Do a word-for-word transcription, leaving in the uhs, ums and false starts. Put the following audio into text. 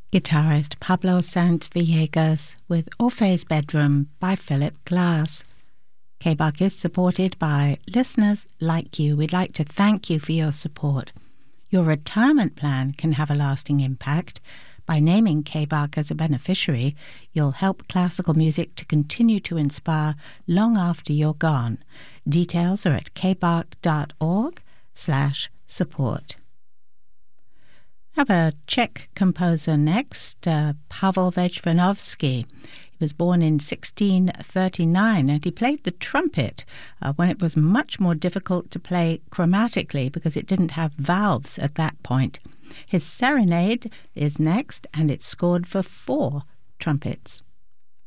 Guitarist Pablo Sanz Villegas with Orpheus Bedroom by Philip Glass. K-Buck is supported by listeners like you. We'd like to thank you for your support. Your retirement plan can have a lasting impact. By naming K-Buck as a beneficiary, you'll help classical music to continue to inspire long after you're gone. Details are at kbuck.org slash support. Have a Czech composer next, uh, Pavel Vejvanovsky. He was born in sixteen thirty-nine and he played the trumpet uh, when it was much more difficult to play chromatically because it didn't have valves at that point. His Serenade is next and it's scored for four trumpets.